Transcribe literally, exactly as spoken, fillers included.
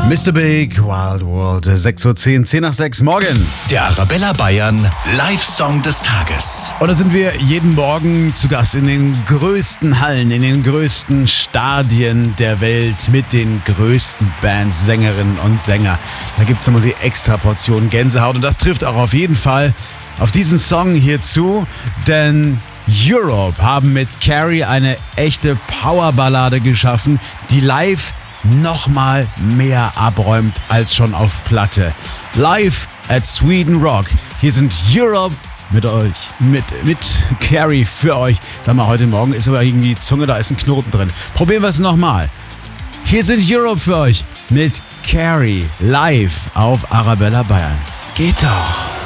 Mister Big, Wild World, sechs Uhr zehn, zehn nach sechs, morgen. Der Arabella Bayern Live-Song des Tages. Und da sind wir jeden Morgen zu Gast in den größten Hallen, in den größten Stadien der Welt mit den größten Bands, Sängerinnen und Sänger. Da gibt es immer die Extraportion Gänsehaut und das trifft auch auf jeden Fall auf diesen Song hier zu, denn Europe haben mit Carrie eine echte Powerballade geschaffen, die live nochmal mehr abräumt als schon auf Platte. Live at Sweden Rock. Hier sind Europe mit euch, mit, mit Carrie für euch. Sag mal, heute Morgen ist aber irgendwie die Zunge, da ist ein Knoten drin. Probieren wir es nochmal. Hier sind Europe für euch mit Carrie live auf Arabella Bayern. Geht doch.